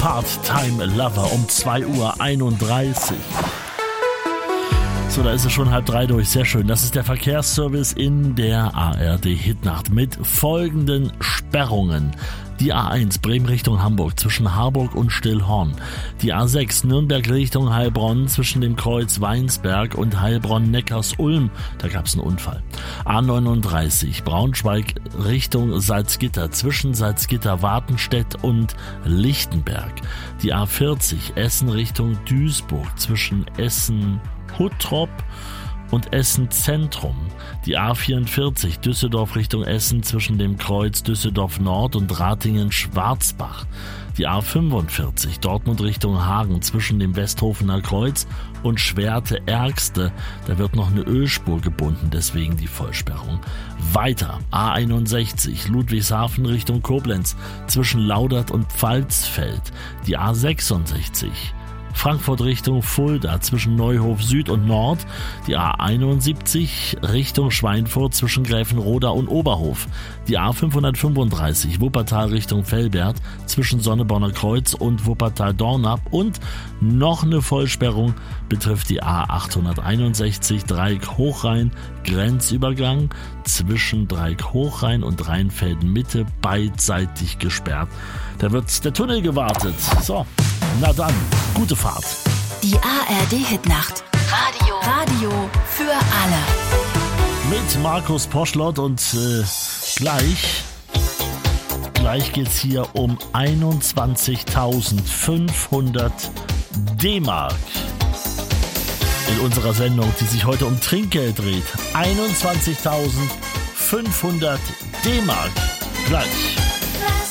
Part-Time Lover um 2:31 Uhr. So, da ist es schon 2:30 durch. Sehr schön. Das ist der Verkehrsservice in der ARD-Hitnacht mit folgenden Sperrungen. Die A1 Bremen Richtung Hamburg zwischen Harburg und Stillhorn. Die A6 Nürnberg Richtung Heilbronn zwischen dem Kreuz Weinsberg und Heilbronn-Neckars-Ulm. Da gab es einen Unfall. A39 Braunschweig Richtung Salzgitter zwischen Salzgitter-Wartenstedt und Lichtenberg. Die A40 Essen Richtung Duisburg zwischen Essen-Huttrop und Essen Zentrum. Die A44 Düsseldorf Richtung Essen zwischen dem Kreuz Düsseldorf Nord und Ratingen-Schwarzbach. Die A45 Dortmund Richtung Hagen zwischen dem Westhofener Kreuz und Schwerte-Ergste. Da wird noch eine Ölspur gebunden, deswegen die Vollsperrung. Weiter A61 Ludwigshafen Richtung Koblenz zwischen Laudert und Pfalzfeld. Die A66 Frankfurt Richtung Fulda zwischen Neuhof Süd und Nord, die A71 Richtung Schweinfurt zwischen Gräfenroda und Oberhof, die A535 Wuppertal Richtung Velbert zwischen Sonneborner Kreuz und Wuppertal-Dornap und noch eine Vollsperrung betrifft die A861 Dreieck-Hochrhein Grenzübergang zwischen Dreieck-Hochrhein und Rheinfelden-Mitte beidseitig gesperrt. Da wird der Tunnel gewartet. So. Na dann, gute Fahrt. Die ARD-Hitnacht. Radio für alle. Mit Markus Poschlott und gleich geht's hier um 21.500 D-Mark. In unserer Sendung, die sich heute um Trinkgeld dreht. 21.500 D-Mark. Gleich.